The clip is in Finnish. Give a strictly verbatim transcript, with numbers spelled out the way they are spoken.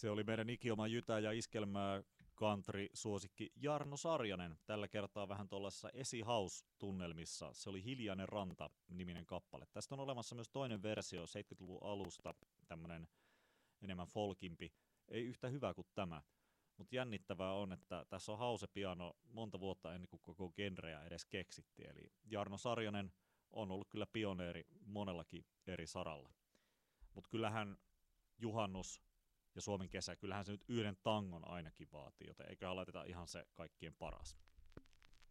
Se oli meidän ikioma jytä ja iskelmää country-suosikki Jarno Sarjanen. Tällä kertaa vähän tuollaisessa esihouse-tunnelmissa. Se oli Hiljainen ranta-niminen kappale. Tästä on olemassa myös toinen versio seitsemänkymmentäluvun alusta, tämmöinen enemmän folkimpi. Ei yhtä hyvä kuin tämä, mutta jännittävää on, että tässä on house-piano monta vuotta ennen kuin koko genreä edes keksittiin. Eli Jarno Sarjanen on ollut kyllä pioneeri monellakin eri saralla. Mutta kyllähän juhannus ja Suomen kesä, kyllähän se nyt yhden tangon ainakin vaatii, joten eiköhän laiteta ihan se kaikkien paras.